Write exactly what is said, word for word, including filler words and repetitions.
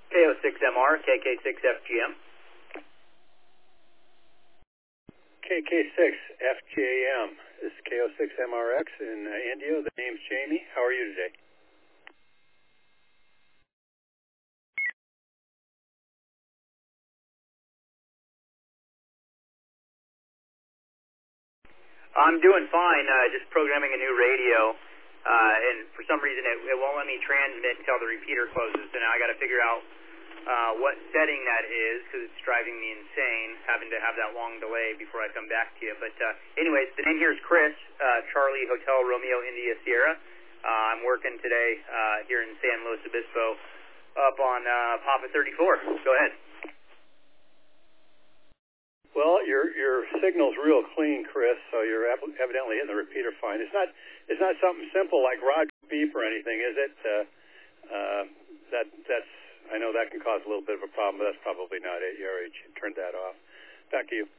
K O six M R, K K six F G M. K K six F J M. This is K O six M R X in uh, Indio. The name's Jamie. How are you today? I'm doing fine, uh, just programming a new radio, uh, and for some reason it, it won't let me transmit until the repeater closes, so now I got to figure out uh, what setting that is, because it's driving me insane, having to have that long delay before I come back to you. But uh, anyways, the name here is Chris, uh, Charlie Hotel Romeo India Sierra. Uh, I'm working today uh, here in San Luis Obispo up on uh, Papa thirty-four. Go ahead. Well, your your signal's real clean, Chris. So you're evidently hitting the repeater fine. It's not it's not something simple like Roger beep or anything, is it? Uh, uh, that that's I know that can cause a little bit of a problem, but that's probably not it. You already turned that off. Back to you.